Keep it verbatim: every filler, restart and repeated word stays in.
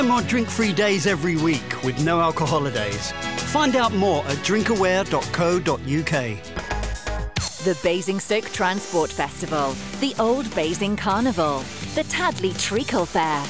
More drink-free days every week with no alcohol holidays. Find out more at drinkaware dot co dot uk. The Basingstoke Transport Festival, the Old Basing Carnival, the Tadley Treacle Fair,